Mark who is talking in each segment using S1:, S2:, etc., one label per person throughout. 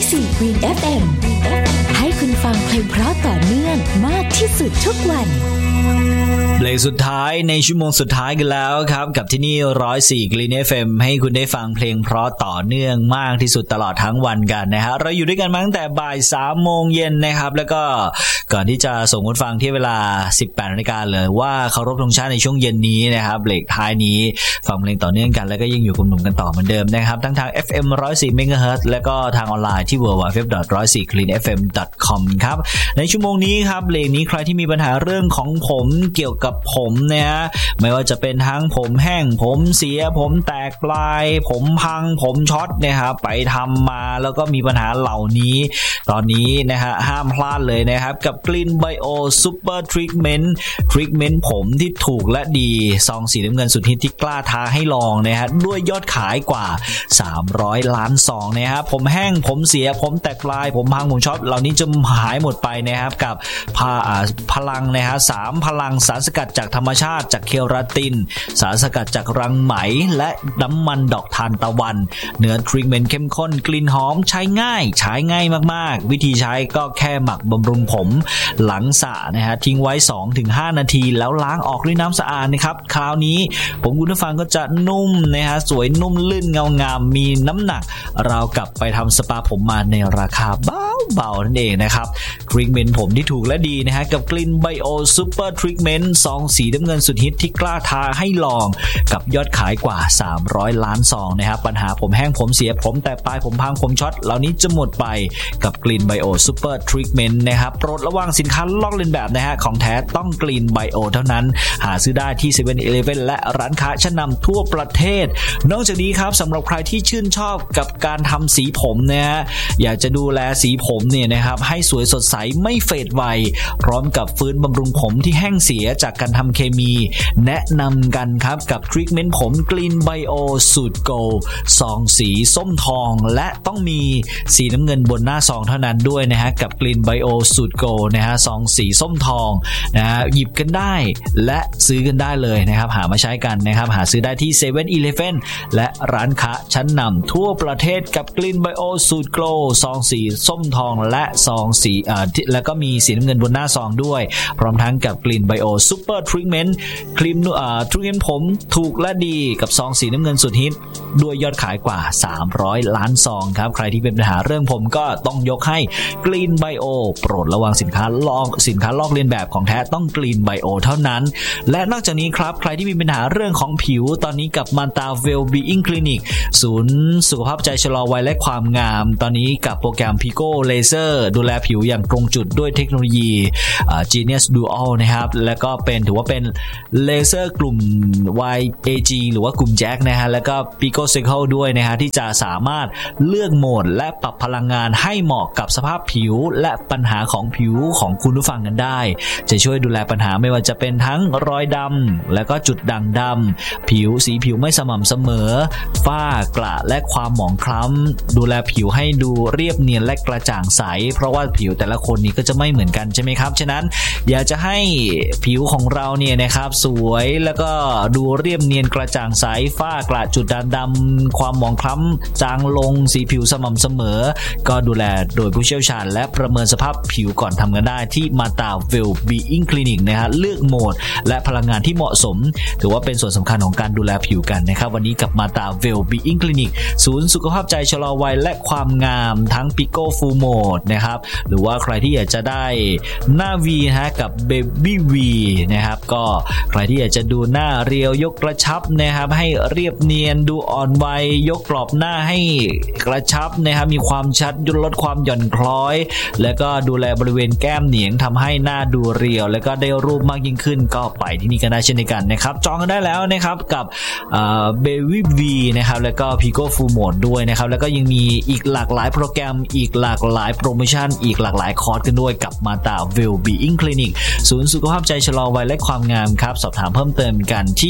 S1: 104 Green FM ให้คุณฟังเพลงเพราะต่อเนื่องมากที่สุดทุกวัน
S2: เพลงสุดท้ายในชั่วโมงสุดท้ายกันแล้วครับกับที่นี่104 Green FM ให้คุณได้ฟังเพลงเพราะต่อเนื่องมากที่สุดตลอดทั้งวันกันนะฮะเราอยู่ด้วยกันมาตั้งแต่บ่าย 3:00 นนะครับแล้วก็ก่อนที่จะส่งคุณฟังที่เวลา 18:00 นเลยว่าเคารพธงชาติในช่วงเย็นนี้นะครับเบรกท้ายนี้ฟังเพลงต่อเนื่องกันแล้วก็ยังอยู่กับหนุ่มกันต่อเหมือนเดิมนะครับทั้งทาง FM 104 MHz แล้วก็ทางออนไลน์ที่ www.104greenfm.com ครับในชั่วโมงนี้ครับเพลงนี้ใครที่มีปัญหาเรื่องของผมเกี่ยวกับผมนะฮะไม่ว่าจะเป็นทั้งผมแห้งผมเสียผมแตกปลายผมพังผมช็อตนะครับไปทำมาแล้วก็มีปัญหาเหล่านี้ตอนนี้นะฮะห้ามพลาดเลยนะครับกับ Clean Bio Super Treatment ผมที่ถูกและดีซองสีน้ำเงินสุดฮิตที่กล้าท้าให้ลองนะฮะด้วยยอดขายกว่า300 ล้านซองนะฮะผมแห้งผมเสียผมแตกปลายผมพังผมช็อตเหล่านี้จะหายหมดไปนะครับกับพลังนะฮะ3พลังสารสกัดจากธรรมชาติจากเคราตินสารสกัดจากรังไหมและน้ำมันดอกทานตะวันเนื้อทรีทเมนต์เข้มข้นกลิ่นหอมใช้ง่ายมากๆวิธีใช้ก็แค่หมักบำรุงผมหลังสระนะฮะทิ้งไว้ 2-5 นาทีแล้วล้างออกด้วยน้ำสะอาดนะครับคราวนี้ผมคุณผู้ฟังก็จะนุ่มนะฮะสวยนุ่มลื่นเงางามมีน้ำหนักราวกับไปทำสปาผมมาในราคาเบานั่นเองนะครับทรีทเมนต์ผมที่ถูกและดีนะฮะกับ Clean Bio Super Treatment ซองสีน้ำเงินสุดฮิตที่กล้าท้าให้ลองกับยอดขายกว่า300 ล้านซองนะครับปัญหาผมแห้งผมเสียผมแตกปลายผมพังผมช็อตเหล่านี้จะหมดไปกับ Clean Bio Super Treatment นะครับโปรดระวังสินค้าลอกเลียนแบบนะฮะของแท้ต้อง Clean Bio เท่านั้นหาซื้อได้ที่ 7-Eleven และร้านค้าชั้นนำทั่วประเทศนอกจากนี้ครับสำหรับใครที่ชื่นชอบกับการทำสีผมนะฮะอยากจะดูแลสีผมเนี่ยนะครับให้สวยสดใสไม่เฟดไวพร้อมกับฟื้นบำรุงผมที่แห้งเสียจากการทำเคมีแนะนำกันครับกับทรีทเมนต์ผม Clean Bio สูตรโกลซองสีส้มทองและต้องมีสีน้ำเงินบนหน้าซองเท่านั้นด้วยนะฮะกับ Clean Bio สูตรโกลนะฮะซองสีส้มทองนะฮะหยิบกันได้และซื้อกันได้เลยนะครับหามาใช้กันนะครับหาซื้อได้ที่ 7-Eleven และร้านค้าชั้นนำทั่วประเทศกับ Clean Bio สูตรโกลซองสีส้มทองและซองสีแล้วก็มีสีน้ำเงินบนหน้าซองด้วยพร้อมทั้งกับ Clean Bio Super Treatment ครีมทรีทเมนต์ผมถูกและดีกับซองสีน้ำเงินสุดฮิตด้วยยอดขายกว่า300 ล้านซองครับใครที่เป็นปัญหาเรื่องผมก็ต้องยกให้ Clean Bio โปรดระวังสินค้าลอกเลียนแบบของแท้ต้อง Clean Bio เท่านั้นและนอกจากนี้ครับใครที่มีปัญหาเรื่องของผิวตอนนี้กับมันตา Well-being Clinic ศูนย์สุขภาพใจชะลอวัยและความงามตอนนี้กับโปรแกรม Pico Laser ดูแลผิวอย่างตรงจุดด้วยเทคโนโลยีGenius Dual นะครับแล้วก็ถือว่าเป็นเลเซอร์กลุ่ม YAG หรือว่ากลุ่มแจ็คนะฮะแล้วก็ Pico Cycle ด้วยนะฮะที่จะสามารถเลือกโหมดและปรับพลังงานให้เหมาะกับสภาพผิวและปัญหาของผิวของคุณผู้ฟังกันได้จะช่วยดูแลปัญหาไม่ว่าจะเป็นทั้งรอยดำแล้วก็จุดด่างดำสีผิวไม่สม่ำเสมอฝ้ากระและความหมองคล้ำดูแลผิวให้ดูเรียบเนียนและกระจ่างใสเพราะว่าผิวแต่ละคนนี้ก็จะไม่เหมือนกันใช่ไหมครับฉะนั้นอยากจะให้ผิวของเราเนี่ยนะครับสวยแล้วก็ดูเรียบเนียนกระจ่างใสฝ้ากระจุดด่างดำความหมองคล้ำจางลงสีผิวสม่ำเสมอก็ดูแลโดยผู้เชี่ยวชาญและประเมินสภาพผิวก่อนทำกันได้ที่มาตา Well-being Clinic นะฮะเลือกโหมดและพลังงานที่เหมาะสมถือว่าเป็นส่วนสำคัญของการดูแลผิวกันนะครับวันนี้กับมาตา Well-being Clinic ศูนย์สุขภาพใจชะลอวัยและความงามทั้ง Pico Full Mode นะครับหรือว่าใครที่อยากจะได้หน้า V นะฮะกับ Baby V นะครับก็ใครที่อยากจะดูหน้าเรียวยกกระชับนะครับให้เรียบเนียนดูอ่อนวัยยกกรอบหน้าให้กระชับนะครับมีความชัดลดความหย่อนคล้อยแล้วก็ดูแลบริเวณแก้มเหนียงทำให้หน้าดูเรียวแล้วก็ได้รูปมากยิ่งขึ้นก็ไปที่นี่กันได้เช่นเดียวกันนะครับจองกันได้แล้วนะครับกับBaby V นะครับแล้วก็ Pico Full Mode ด้วยนะครับแล้วก็ยังมีอีกหลากหลายโปรแกรมอีกหลากหลายายโปรโมชั่นอีกหลากหลายคอร์สกันด้วยกับมาตา Well-being Clinic ศูนย์สุขภาพใจชะลอวัยและความงามครับสอบถามเพิ่มเติมกันที่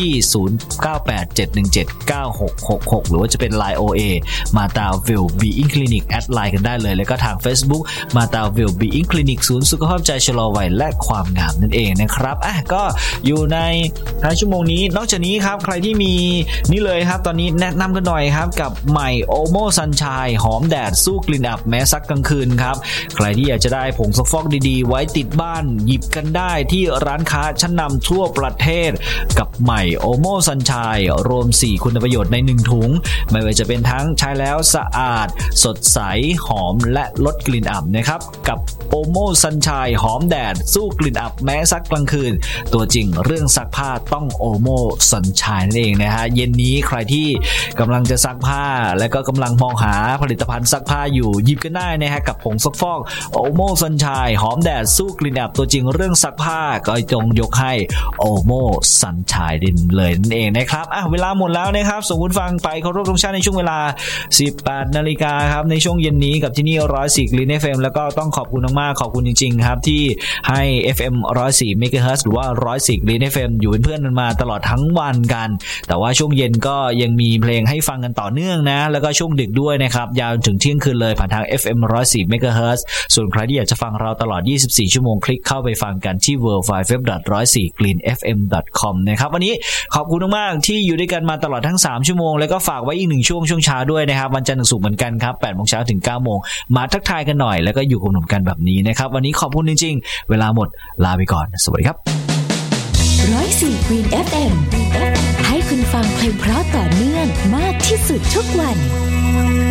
S2: 0987179666 หรือว่าจะเป็น Line OA มาตา Well-being Clinic แอดไลน์กันได้เลยแล้วก็ทาง Facebook มาตา Well-being Clinic ศูนย์สุขภาพใจชะลอวัยและความงามนั่นเองนะครับก็อยู่ในท้ายชั่วโมงนี้นอกจากนี้ครับใครที่มีนี่เลยครับตอนนี้แนะนำกันหน่อยครับกับใหม่ Omo Sunshine หอมแดดสู้กลิ่นอับแม้ซักกลางคืนครับใครที่อยากจะได้ผงซักฟอกดีๆไว้ติดบ้านหยิบกันได้ที่ร้านค้าชั้นนำทั่วประเทศกับใหม่ Omo Sunshine รวม4คุณประโยชน์ใน1ถุงไม่ว่าจะเป็นทั้งใช้แล้วสะอาดสดใสหอมและลดกลิ่นอับนะครับกับ Omo Sunshine หอมแดดสู้กลิ่นอับแม้ซักกลางคืนตัวจริงเรื่องซักผ้าต้อง Omo Sunshine นั่นเองนะฮะเย็นนี้ใครที่กำลังจะซักผ้าและก็กำลังมองหาผลิตภัณฑ์ซักผ้าอยู่หยิบกันได้นะฮะกับผงซักฟอก Omo Sunshine หอมแดดสู้กลิ่นอับตัวจริงเรื่องซักผ้าก็จงยกให้ Omo Sunshine ดินเลยนั่นเองนะครับเวลาหมดแล้วนะครับส่งคุณฟังไปเคารพธงชาติในช่วงเวลา 18 นาฬิกาครับในช่วงเย็นนี้กับที่นี่104 Green FM แล้วก็ต้องขอบคุณมากๆขอบคุณจริงๆครับที่ให้ FM 104 MHz หรือว่า104 Green FM อยู่เป็นเพื่อนกันมาตลอดทั้งวันกันแต่ว่าช่วงเย็นก็ยังมีเพลงให้ฟังกันต่อเนื่องนะแล้วก็ช่วงดึกด้วยนะครับยาวถึงเที่ยงคืนเลยผ่านทาง FM 104 MHz ส่วนใครที่อยากจะฟังเราตลอด24ชั่วโมงคลิกเข้าไปฟังกันที่ worldwideweb.104greenfm.com นะครับวันนี้ขอบคุณมากๆที่อยู่ด้วยกันมาตลอดทั้ง3ชั่วโมงแล้วก็ฝากไว้อีก1ช่วงเช้าด้วยนะครับวันจันทร์ถึงศุกร์เหมือนกันครับ 8:00 นถึง 9:00 นมาทักทายกันหน่อยแล้วก็อยู่กับหนุ่มกันแบบนี้นะครับวันนี้ขอบคุณจริงๆเวลาหมดลาไปก่อนสวัสดีครับ
S1: 104 Green FM ให้คุณฟังเพลงเพราะต่อเนื่องมากที่สุดทุกวัน